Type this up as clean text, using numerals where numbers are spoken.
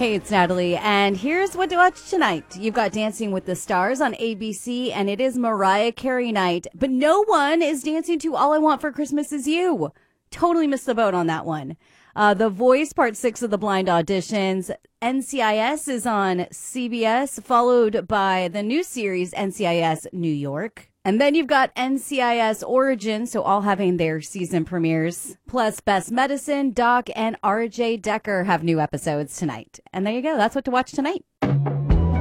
Hey, it's Natalie, and here's what to watch tonight. You've got Dancing with the Stars on ABC, and it is Mariah Carey night, but no one is dancing to All I Want for Christmas Is You. Totally missed the boat on that one. The Voice, Part 6 of the blind auditions. NCIS is on CBS, followed by the new series NCIS New York. And then you've got NCIS Origins, so all having their season premieres. Plus, Best Medicine, Doc, and RJ Decker have new episodes tonight. And there you go. That's what to watch tonight.